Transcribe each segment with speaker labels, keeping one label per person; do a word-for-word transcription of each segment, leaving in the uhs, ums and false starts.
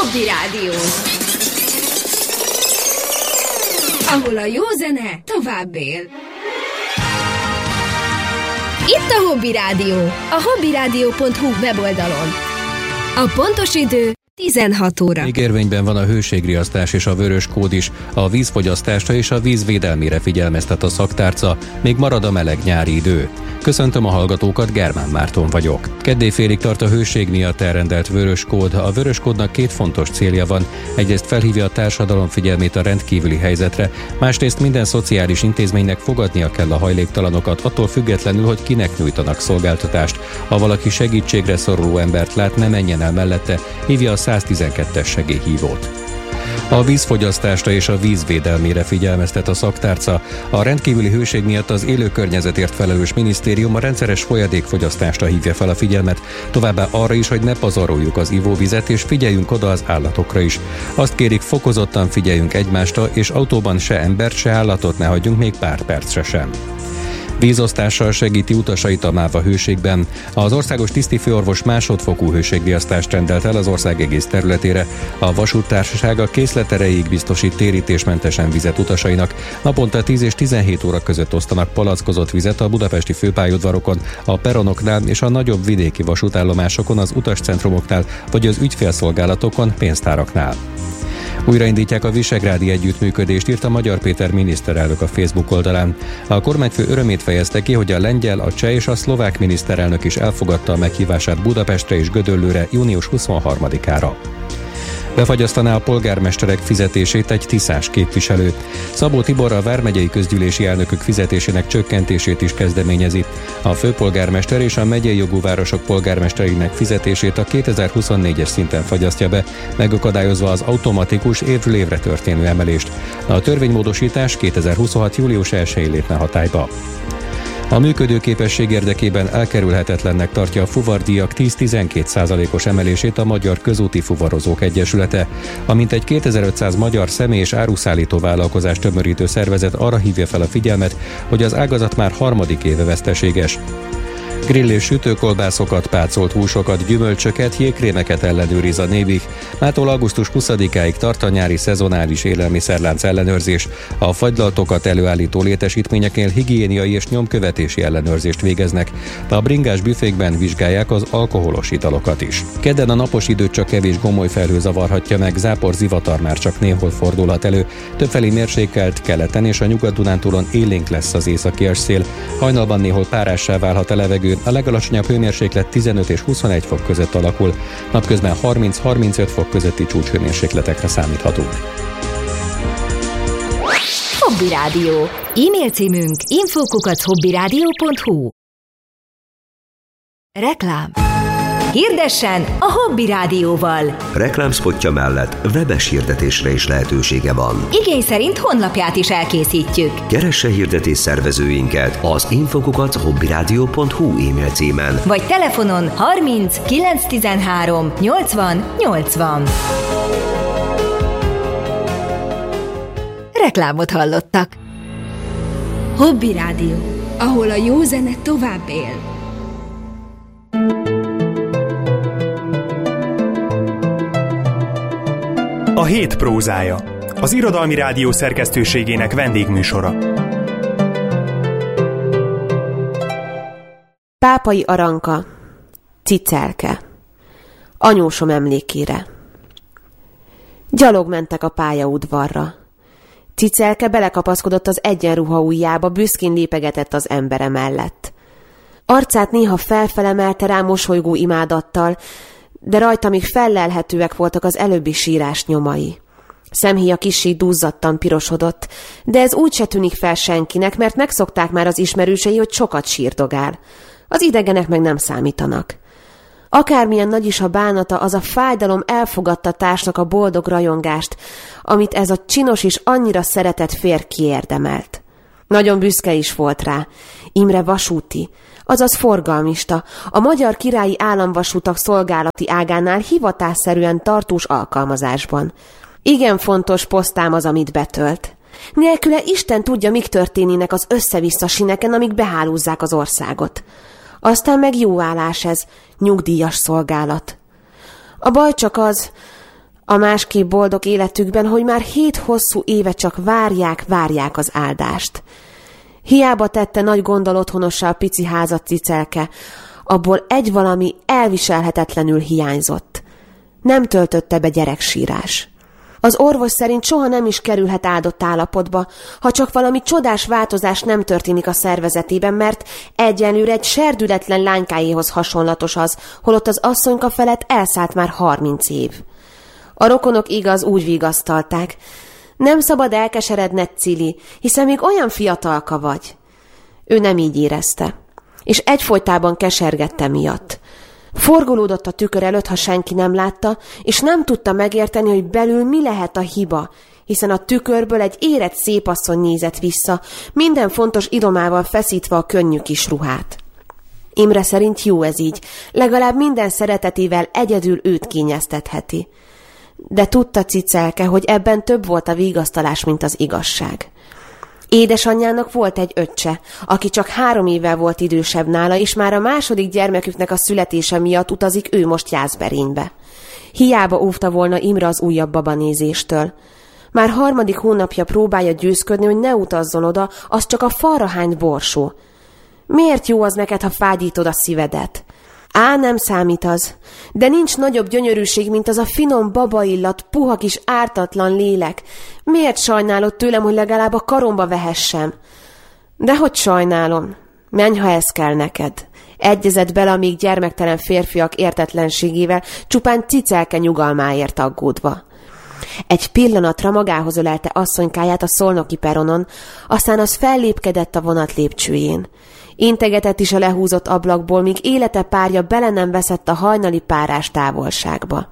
Speaker 1: Hobby Rádió, ahol a jó zene tovább él. Itt a Hobby Rádió, a hobbyradio pont hu weboldalon. A pontos idő tizenhat óra.
Speaker 2: Még érvényben van a hőségriasztás és a vörös kód is. A vízfogyasztásra és a víz védelmére figyelmeztet a szaktárca, még marad a meleg nyári idő. Köszöntöm a hallgatókat, Germán Márton vagyok. Keddéfélig tart a hőség miatt elrendelt vörös kód. A vörös kódnak két fontos célja van. Egyrészt felhívja a társadalom figyelmét a rendkívüli helyzetre, másrészt minden szociális intézménynek fogadnia kell a hajléktalanokat, attól függetlenül, hogy kinek nyújtanak szolgáltatást. Ha valaki segítségre szoruló embert lát, ne menjen el mellette, hívja a száztizenkettes segélyhívót. A vízfogyasztásra és a víz védelmére figyelmeztet a szaktárca. A rendkívüli hőség miatt az élőkörnyezetért felelős minisztérium a rendszeres folyadékfogyasztásra hívja fel a figyelmet, továbbá arra is, hogy ne pazaroljuk az ivóvizet, és figyeljünk oda az állatokra is. Azt kérik, fokozottan figyeljünk egymásra, és autóban se embert, se állatot ne hagyjunk még pár percre sem. Vízosztással segíti utasait a MÁV a hőségben. Az országos tisztifőorvos másodfokú hőségriasztást rendelt el az ország egész területére. A vasúttársaság a készlet erejéig biztosít térítésmentesen vizet utasainak. Naponta tíz és tizenhét óra között osztanak palackozott vizet a budapesti főpályaudvarokon, a peronoknál és a nagyobb vidéki vasútállomásokon, az utascentrumoknál vagy az ügyfélszolgálatokon, pénztáraknál. Újraindítják a visegrádi együttműködést, írt a Magyar Péter miniszterelnök a Facebook oldalán. A kormányfő örömét fejezte ki, hogy a lengyel, a cseh és a szlovák miniszterelnök is elfogadta a meghívását Budapestre és Gödöllőre június huszonharmadikára. Befagyasztaná a polgármesterek fizetését egy tiszás képviselő. Szabó Tibor a vármegyei közgyűlési elnökök fizetésének csökkentését is kezdeményezi. A főpolgármester és a megyei jogú városok polgármestereinek fizetését a kétezer-huszonnégyes szinten fagyasztja be, megakadályozva az automatikus évről évre történő emelést. A törvénymódosítás kétezer-huszonhat július elsején lépne hatályba. A működőképesség érdekében elkerülhetetlennek tartja a fuvardíjak tíz-tizenkét százalékos emelését a Magyar Közúti Fuvarozók Egyesülete. A mintegy kétezer-ötszáz magyar személy- és áruszállító vállalkozást tömörítő szervezet arra hívja fel a figyelmet, hogy az ágazat már harmadik éve veszteséges. Grill és sütőkolbászokat, pácolt húsokat, gyümölcsöket, jégkrémeket ellenőriz a Nébih. Mától augusztus huszadikáig tart a nyári szezonális élelmiszerlánc ellenőrzés. A fagylaltokat előállító létesítményeknél higiéniai és nyomkövetési ellenőrzést végeznek. A bringás büfékben vizsgálják az alkoholos italokat is. Kedden a napos időt csak kevés gomoly felhő zavarhatja meg, zápor, zivatar már csak néhol fordulhat elő. Többfelé mérsékelt, keleten és a Nyugat-Dunántúlon élénk lesz az északi szél. Hajnalban néhol párássá válhat a levegő. A legalacsonyabb hőmérséklet tizenöt és huszonegy fok között alakul. Napközben harminc-harmincöt fok közötti csúcshőmérsékletekre számíthatunk.
Speaker 1: Hobby Rádió. E-mail címünk info kukac hobbyradio pont hu. Reklám. Hirdessen a Hobby Rádióval.
Speaker 3: Reklámspotja mellett webes hirdetésre is lehetősége van.
Speaker 1: Igény szerint honlapját is elkészítjük.
Speaker 3: Keresse hirdetés szervezőinket az info kukac hobbyradio pont hu e-mail címen.
Speaker 1: Vagy telefonon harminc kilenc tizenhárom nyolcvan nyolcvan. Reklámot hallottak. Hobby Rádió, ahol a jó zene tovább él.
Speaker 4: A hét prózája, az Irodalmi Rádió szerkesztőségének vendégműsora.
Speaker 5: Pápai Aranka, Cicelke, anyósom emlékére. Gyalog mentek a pályaudvarra. Cicelke belekapaszkodott az egyenruha ujjába, büszkén lépegetett az embere mellett. Arcát néha felfelemelte rá mosolygó imádattal, de rajta még fellelhetőek voltak az előbbi sírás nyomai. Szemhéja kissé duzzadtan pirosodott, de ez úgyse tűnik fel senkinek, mert megszokták már az ismerősei, hogy sokat sírdogál. Az idegenek meg nem számítanak. Akármilyen nagy is a bánata, az a fájdalom elfogadtatásnak a boldog rajongást, amit ez a csinos és annyira szeretett férj kiérdemelt. Nagyon büszke is volt rá. Imre vasúti, azaz forgalmista, a Magyar Királyi Államvasutak szolgálati ágánál hivatásszerűen tartós alkalmazásban. Igen fontos posztám az, amit betölt. Nélküle Isten tudja, mik történnének az össze-vissza sineken, amik behálózzák az országot. Aztán meg jó állás ez, nyugdíjas szolgálat. A baj csak az, A másképp boldog életükben, hogy már hét hosszú éve csak várják, várják az áldást. Hiába tette nagy gonddal otthonossá a pici házat Cicelke, abból egy valami elviselhetetlenül hiányzott. Nem töltötte be gyereksírás. Az orvos szerint soha nem is kerülhet áldott állapotba, ha csak valami csodás változás nem történik a szervezetében, mert egyenlőre egy serdületlen lánykáéhoz hasonlatos az, holott az asszonyka felett elszállt már harminc év. A rokonok igaz úgy vigasztalták. Nem szabad elkeseredned, Cili, hiszen még olyan fiatalka vagy. Ő nem így érezte, és egyfolytában kesergette miatt. Forgolódott a tükör előtt, ha senki nem látta, és nem tudta megérteni, hogy belül mi lehet a hiba, hiszen a tükörből egy érett szépasszony nézett vissza, minden fontos idomával feszítve a könnyű kis ruhát. Imre szerint jó ez így, legalább minden szeretetével egyedül őt kényeztetheti. De tudta Cicelke, hogy ebben több volt a vigasztalás, mint az igazság. Édesanyjának volt egy öccse, aki csak három évvel volt idősebb nála, és már a második gyermeküknek a születése miatt utazik ő most Jászberénybe. Hiába óvta volna Imre az újabb babanézéstől. Már harmadik hónapja próbálja győzködni, hogy ne utazzon oda, az csak a falra hányt borsó. Miért jó az neked, ha fájdítod a szívedet? Á, nem számít az, de nincs nagyobb gyönyörűség, mint az a finom babaillat, puha kis ártatlan lélek. Miért sajnálod tőlem, hogy legalább a karomba vehessem? Dehogy sajnálom. Menj, ha ez kell neked. Egyezett bele a még gyermektelen férfiak értetlenségével, csupán Cicelke nyugalmáért aggódva. Egy pillanatra magához ölelte asszonykáját a szolnoki peronon, aztán az fellépkedett a vonat lépcsőjén. Integetett is a lehúzott ablakból, míg élete párja bele nem veszett a hajnali párás távolságba.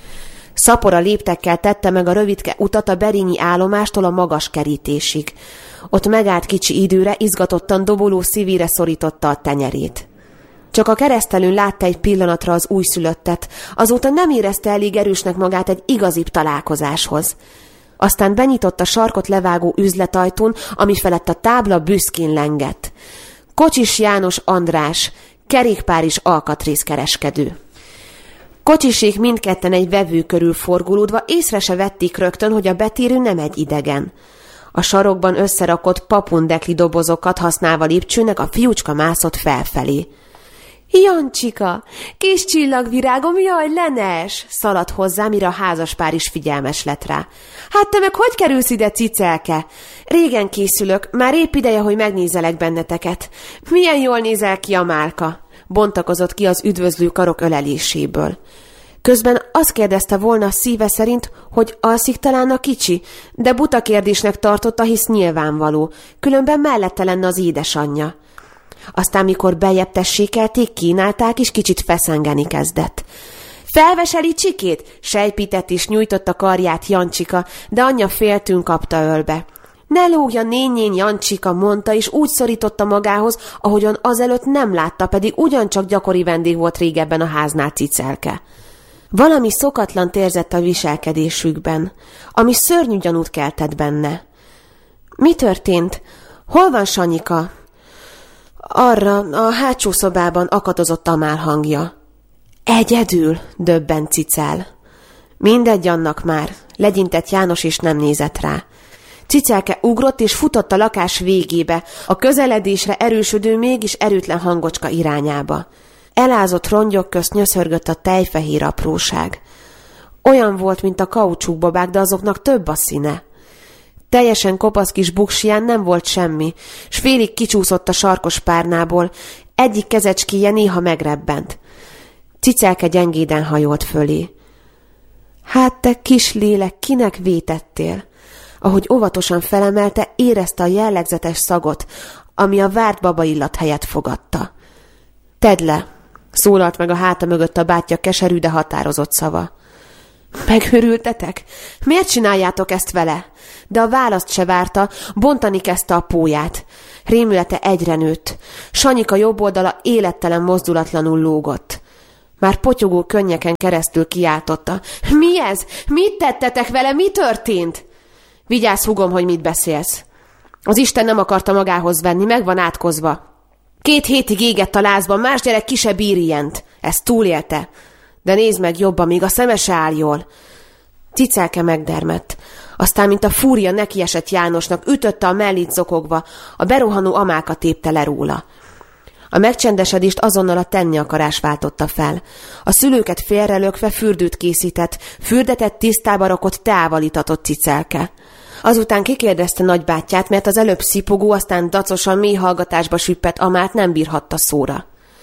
Speaker 5: Szapora léptekkel tette meg a rövidke utat a berényi állomástól a magas kerítésig. Ott megállt kicsi időre, izgatottan doboló szívére szorította a tenyerét. Csak a keresztelőn látta egy pillanatra az újszülöttet, azóta nem érezte elég erősnek magát egy igazibb találkozáshoz. Aztán benyitott a sarkot levágó üzletajtón, ami felett a tábla büszkén lengett. Kocsis János András, kerékpár és alkatrészkereskedő. Kocsisék mindketten egy vevő körül forgulódva észre se vették rögtön, hogy a betérő nem egy idegen. A sarokban összerakott papundekli dobozokat használva lépcsőnek a fiúcska mászott felfelé. Jancsika, kis csillagvirágom, jaj, lenes! Szaladt hozzá, mire a házaspár is figyelmes lett rá. Hát te meg hogy kerülsz ide, Cicelke? Régen készülök, már épp ideje, hogy megnézelek benneteket. Milyen jól nézel ki a málka? Bontakozott ki az üdvözlő karok öleléséből. Közben azt kérdezte volna szíve szerint, hogy alszik talán a kicsi, de buta kérdésnek tartotta, hisz nyilvánvaló, különben mellette lenne az édesanyja. Aztán, mikor bejebb tessékelték, kínálták, és kicsit feszengeni kezdett. Felveseli Csikét? Sejpített és nyújtott a karját Jancsika, de anyja féltőn kapta ölbe. Ne lógja, nényén, Jancsika, mondta, és úgy szorította magához, ahogyan azelőtt nem látta, pedig ugyancsak gyakori vendég volt régebben a háznál Cicelke. Valami szokatlant érzett a viselkedésükben, ami szörnyű gyanút keltett benne. Mi történt? Hol van Sanyika? Arra, a hátsó szobában akadozott Amál hangja. Egyedül, döbbent Cicel. Mindegy annak már, legyintett János, és nem nézett rá. Cicelke ugrott és futott a lakás végébe, a közeledésre erősödő, mégis erőtlen hangocska irányába. Elázott rongyok közt nyöszörgött a tejfehér apróság. Olyan volt, mint a kaucsukbabák, de azoknak több a színe. Teljesen kopasz kis buksiján nem volt semmi, s félig kicsúszott a sarkos párnából, egyik kezecskéje néha megrebbent. Cicelke gyengéden hajolt fölé. Hát te kis lélek, kinek vétettél? Ahogy óvatosan felemelte, érezte a jellegzetes szagot, ami a várt babaillat helyett fogadta. Tedd le, szólalt meg a háta mögött a bátyja keserű, de határozott szava. Megőrültetek? Miért csináljátok ezt vele? De a választ se várta, bontani kezdte a póját. Rémülete egyre nőtt. Sanyika jobb oldala élettelen mozdulatlanul lógott. Már potyogó könnyeken keresztül kiáltotta. Mi ez? Mit tettetek vele? Mi történt? Vigyázz, húgom, hogy mit beszélsz. Az Isten nem akarta magához venni, meg van átkozva. Két hétig égett a lázban, más gyerek ki se bír ilyent. Ezt túlélte. De nézd meg jobban, még a szeme se áll jól. Cicelke megdermedt. Aztán, mint a fúria nekiesett Jánosnak, ütötte a mellét zokogva, a berohanó amákat tépte le róla. A megcsendesedést azonnal a tenni akarás váltotta fel. A szülőket félrelökve fürdőt készített, fürdetett, tisztába rakott, teával itatott Cicelke. Azután kikérdezte nagybátyját, mert az előbb szipogó, aztán dacosan mély hallgatásba süppett amát nem bírhatta szóra.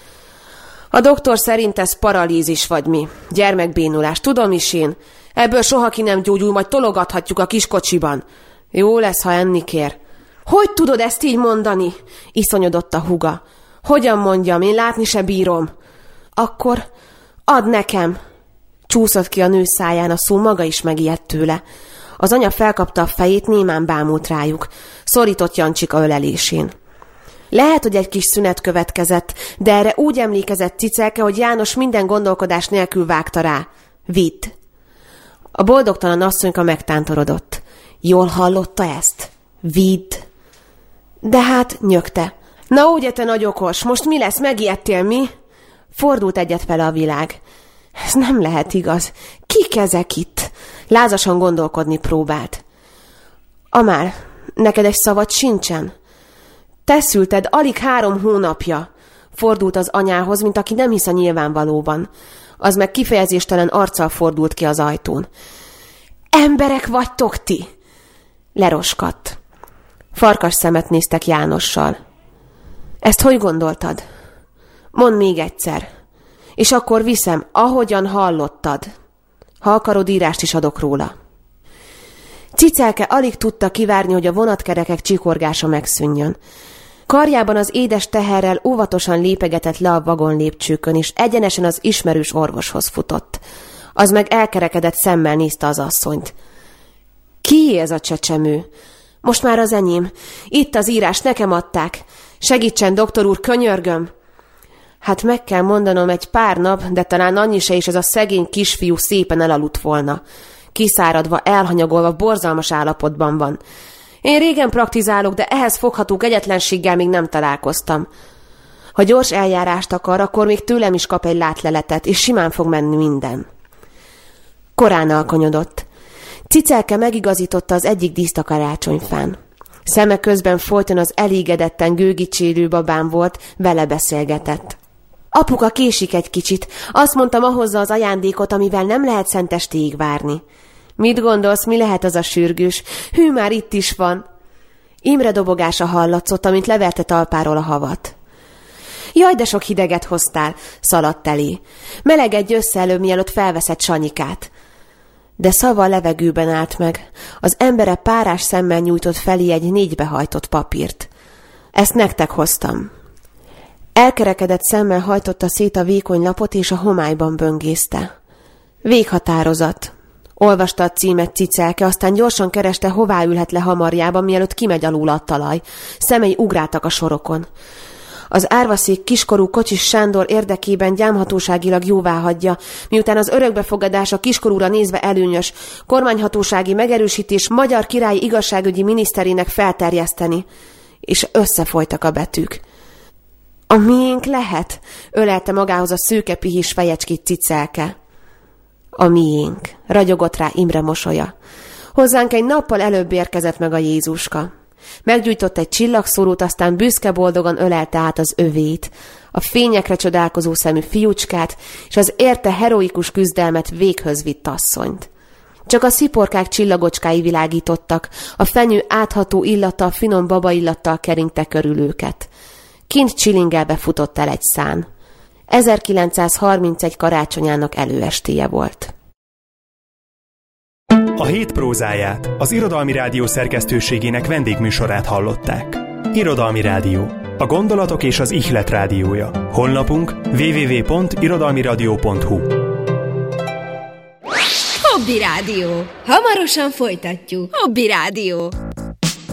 Speaker 5: A doktor szerint ez paralízis vagy mi, gyermekbénulás, tudom is én. Ebből soha ki nem gyógyul, majd tologathatjuk a kis kocsiban. Jó lesz, ha enni kér. Hogy tudod ezt így mondani? Iszonyodott a húga. Hogyan mondjam, én látni se bírom. Akkor add nekem. Csúszott ki a nő száján, a szó maga is megijedt tőle. Az anya felkapta a fejét, némán bámult rájuk. Szorított Jancsika ölelésén. Lehet, hogy egy kis szünet következett, de erre úgy emlékezett Cicelke, hogy János minden gondolkodás nélkül vágta rá. Vidd. A boldogtalan asszonyka megtántorodott. Jól hallotta ezt? Vidd. De hát, nyögte. Na ugye te nagy okos, most mi lesz, megijedtél mi? Fordult egyet fele a világ. Ez nem lehet igaz. Kik ezek itt? Lázasan gondolkodni próbált. Amár, neked egy szavad sincsen? Te szülted alig három hónapja. Fordult az anyához, mint aki nem hisz a nyilvánvalóban. Az meg kifejezéstelen arccal fordult ki az ajtón. Emberek vagytok ti? Leroskadt. Farkas szemet néztek Jánossal. Ezt hogy gondoltad? Mondd még egyszer. És akkor viszem, ahogyan hallottad. Ha akarod, írást is adok róla. Cicelke alig tudta kivárni, hogy a vonatkerekek csikorgása megszűnjön. Karjában az édes teherrel óvatosan lépegetett le a vagon lépcsőkön, és egyenesen az ismerős orvoshoz futott. Az meg elkerekedett szemmel nézte az asszonyt. Ki ez a csecsemő? Most már az enyém. Itt az írás, nekem adták. Segítsen, doktor úr, könyörgöm. Hát meg kell mondanom, egy pár nap, de talán annyi se is ez a szegény kisfiú szépen elaludt volna. Kiszáradva, elhanyagolva, borzalmas állapotban van. Én régen praktizálok, de ehhez fogható kegyetlenséggel még nem találkoztam. Ha gyors eljárást akar, akkor még tőlem is kap egy látleletet, és simán fog menni minden. Korán alkonyodott. Cicelke megigazította az egyik díszt a karácsonyfán. Szeme közben folyton az elégedetten gőgicsérő babám volt, vele beszélgetett. Apuka késik egy kicsit, azt mondtam, ahhozza az ajándékot, amivel nem lehet szentestéig várni. Mit gondolsz, mi lehet az a sürgős? Hű, már itt is van. Imre dobogása hallatszott, amint leverte talpáról a havat. Jaj, de sok hideget hoztál, szaladt elé. Melegedj össze előbb, mielőtt felveszed Sanyikát. De szava a levegőben állt meg. Az embere párás szemmel nyújtott felé egy négybehajtott papírt. Ezt nektek hoztam. Elkerekedett szemmel hajtotta szét a vékony lapot, és a homályban böngészte. Véghatározat. Olvasta a címet Cicelke, aztán gyorsan kereste, hová ülhet le hamarjában, mielőtt kimegy alul a talaj. Szemei ugráltak a sorokon. Az árvaszék kiskorú Kocsis Sándor érdekében gyámhatóságilag jóváhagyja, miután az örökbefogadás a kiskorúra nézve előnyös, kormányhatósági megerősítés magyar királyi igazságügyi miniszterének felterjeszteni. És összefolytak a betűk. A miénk lehet? Ölelte magához a szőke pihis fejecskét Cicelke. A miénk, ragyogott rá Imre mosolya. Hozzánk egy nappal előbb érkezett meg a Jézuska. Meggyújtott egy csillagszórót, aztán büszke boldogan ölelte át az övét, a fényekre csodálkozó szemű fiúcskát, és az érte heroikus küzdelmet véghöz vitt asszonyt. Csak a sziporkák csillagocskái világítottak, a fenyő átható illata, a finom babaillattal keringte körül őket. Kint Csilingelbe futott el egy szán. ezerkilencszázharmincegy karácsonyának előestéje volt.
Speaker 4: A hét prózáját, az Irodalmi Rádió szerkesztőségének vendégműsorát hallották. Irodalmi Rádió. A gondolatok és az ihlet rádiója. Honlapunk double-u double-u double-u pont irodalmiradio pont hu.
Speaker 1: Hobby Rádió. Hamarosan folytatjuk. Hobby Rádió.